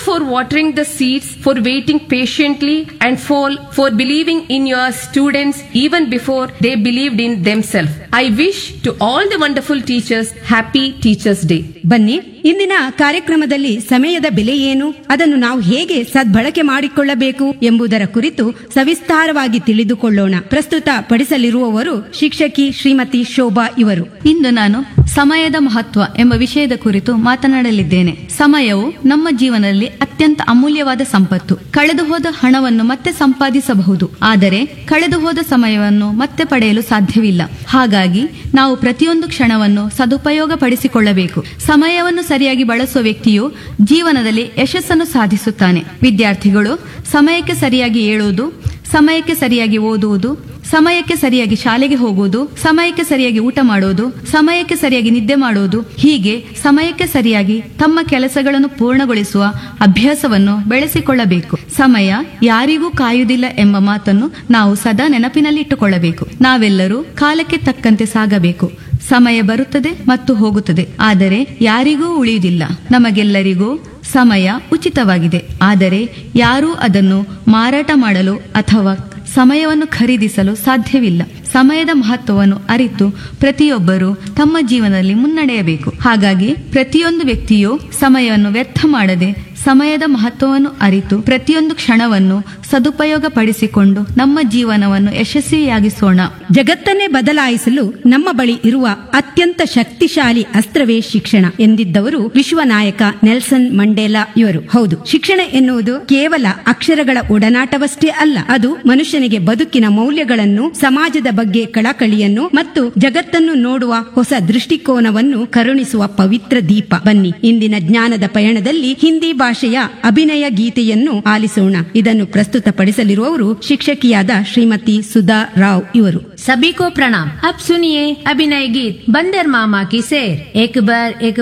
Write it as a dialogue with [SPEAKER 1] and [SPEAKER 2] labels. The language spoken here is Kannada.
[SPEAKER 1] for watering the seeds, for waiting patiently, and for believing in your students even before they believed in themselves. I wish to all the wonderful teachers happy Teachers' Day.
[SPEAKER 2] ಬನ್ನಿ ಇಂದಿನ ಕಾರ್ಯಕ್ರಮದಲ್ಲಿ ಸಮಯದ ಬೆಲೆ ಏನು, ಅದನ್ನು ನಾವು ಹೇಗೆ ಸದ್ಬಳಕೆ ಮಾಡಿಕೊಳ್ಳಬೇಕು ಎಂಬುದರ ಕುರಿತು ಸವಿಸ್ತಾರವಾಗಿ ತಿಳಿದುಕೊಳ್ಳೋಣ. ಪ್ರಸ್ತುತ ಪಡಿಸಲಿರುವವರು ಶಿಕ್ಷಕಿ ಶ್ರೀಮತಿ ಶೋಭಾ ಇವರು.
[SPEAKER 3] ಇಂದು ನಾನು ಸಮಯದ ಮಹತ್ವ ಎಂಬ ವಿಷಯದ ಕುರಿತು ಮಾತನಾಡಲಿದ್ದೇನೆ. ಸಮಯವು ನಮ್ಮ ಜೀವನದಲ್ಲಿ ಅತ್ಯಂತ ಅಮೂಲ್ಯವಾದ ಸಂಪತ್ತು. ಕಳೆದು ಹೋದ ಹಣವನ್ನು ಮತ್ತೆ ಸಂಪಾದಿಸಬಹುದು, ಆದರೆ ಕಳೆದು ಹೋದ ಸಮಯವನ್ನು ಮತ್ತೆ ಪಡೆಯಲು ಸಾಧ್ಯವಿಲ್ಲ. ಹಾಗಾಗಿ ನಾವು ಪ್ರತಿಯೊಂದು ಕ್ಷಣವನ್ನು ಸದುಪಯೋಗ ಪಡಿಸಿಕೊಳ್ಳಬೇಕು. ಸಮಯವನ್ನು ಸರಿಯಾಗಿ ಬಳಸುವ ವ್ಯಕ್ತಿಯು ಜೀವನದಲ್ಲಿ ಯಶಸ್ಸನ್ನು ಸಾಧಿಸುತ್ತಾನೆ. ವಿದ್ಯಾರ್ಥಿಗಳು ಸಮಯಕ್ಕೆ ಸರಿಯಾಗಿ ಏಳುವುದು, ಸಮಯಕ್ಕೆ ಸರಿಯಾಗಿ ಓದುವುದು, ಸಮಯಕ್ಕೆ ಸರಿಯಾಗಿ ಶಾಲೆಗೆ ಹೋಗುವುದು, ಸಮಯಕ್ಕೆ ಸರಿಯಾಗಿ ಊಟ ಮಾಡುವುದು, ಸಮಯಕ್ಕೆ ಸರಿಯಾಗಿ ನಿದ್ದೆ ಮಾಡುವುದು, ಹೀಗೆ ಸಮಯಕ್ಕೆ ಸರಿಯಾಗಿ ತಮ್ಮ ಕೆಲಸಗಳನ್ನು ಪೂರ್ಣಗೊಳಿಸುವ ಅಭ್ಯಾಸವನ್ನು ಬೆಳೆಸಿಕೊಳ್ಳಬೇಕು. ಸಮಯ ಯಾರಿಗೂ ಕಾಯುವುದಿಲ್ಲ ಎಂಬ ಮಾತನ್ನು ನಾವು ಸದಾ ನೆನಪಿನಲ್ಲಿಟ್ಟುಕೊಳ್ಳಬೇಕು. ನಾವೆಲ್ಲರೂ ಕಾಲಕ್ಕೆ ತಕ್ಕಂತೆ ಸಾಗಬೇಕು. ಸಮಯ ಬರುತ್ತದೆ ಮತ್ತು ಹೋಗುತ್ತದೆ, ಆದರೆ ಯಾರಿಗೂ ಉಳಿಯುವುದಿಲ್ಲ. ನಮಗೆಲ್ಲರಿಗೂ ಸಮಯ ಉಚಿತವಾಗಿದೆ, ಆದರೆ ಯಾರೂ ಅದನ್ನು ಮಾರಾಟ ಮಾಡಲು ಅಥವಾ ಸಮಯವನ್ನು ಖರೀದಿಸಲು ಸಾಧ್ಯವಿಲ್ಲ. ಸಮಯದ ಮಹತ್ವವನ್ನು ಅರಿತು ಪ್ರತಿಯೊಬ್ಬರೂ ತಮ್ಮ ಜೀವನದಲ್ಲಿ ಮುನ್ನಡೆಯಬೇಕು. ಹಾಗಾಗಿ ಪ್ರತಿಯೊಂದು ವ್ಯಕ್ತಿಯು ಸಮಯವನ್ನು ವ್ಯರ್ಥ ಮಾಡದೆ ಸಮಯದ ಮಹತ್ವವನ್ನು ಅರಿತು ಪ್ರತಿಯೊಂದು ಕ್ಷಣವನ್ನು ಸದುಪಯೋಗ ಪಡಿಸಿಕೊಂಡು ನಮ್ಮ ಜೀವನವನ್ನು ಯಶಸ್ವಿಯಾಗಿಸೋಣ.
[SPEAKER 2] ಜಗತ್ತನ್ನೇ ಬದಲಾಯಿಸಲು ನಮ್ಮ ಬಳಿ ಇರುವ ಅತ್ಯಂತ ಶಕ್ತಿಶಾಲಿ ಅಸ್ತ್ರವೇ ಶಿಕ್ಷಣ ಎಂದಿದ್ದವರು ವಿಶ್ವನಾಯಕ ನೆಲ್ಸನ್ ಮಂಡೇಲಾ ಇವರು. ಹೌದು, ಶಿಕ್ಷಣ ಎನ್ನುವುದು ಕೇವಲ ಅಕ್ಷರಗಳ ಒಡನಾಟವಷ್ಟೇ ಅಲ್ಲ, ಅದು ಮನುಷ್ಯನಿಗೆ ಬದುಕಿನ ಮೌಲ್ಯಗಳನ್ನು, ಸಮಾಜದ ಬಗ್ಗೆ ಕಳಕಳಿಯನ್ನು ಮತ್ತು ಜಗತ್ತನ್ನು ನೋಡುವ ಹೊಸ ದೃಷ್ಟಿಕೋನವನ್ನು ಕರುಣಿಸುವ ಪವಿತ್ರ ದೀಪ. ಬನ್ನಿ ಇಂದಿನ ಜ್ಞಾನದ ಪಯಣದಲ್ಲಿ ಹಿಂದಿ ಭಾಷೆಯ ಅಭಿನಯ ಗೀತೆಯನ್ನು ಆಲಿಸೋಣ. ಇದನ್ನು ಪ್ರಸ್ತುತಪಡಿಸಲಿರುವವರು ಶಿಕ್ಷಕಿಯಾದ ಶ್ರೀಮತಿ ಸುಧಾ ರಾವ್ ಇವರು.
[SPEAKER 4] सभी को प्रणाम। अब सुनिए अभिनय गीत बंदर मामा की शेर। एक बार एक